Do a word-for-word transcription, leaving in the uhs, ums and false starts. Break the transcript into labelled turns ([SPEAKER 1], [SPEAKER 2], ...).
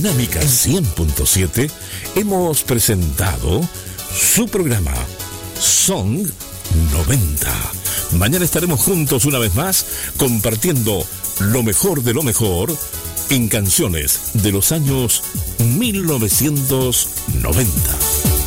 [SPEAKER 1] Dinámica cien punto siete hemos presentado su programa Song noventa. Mañana estaremos juntos una vez más compartiendo lo mejor de lo mejor en canciones de los años mil novecientos noventa.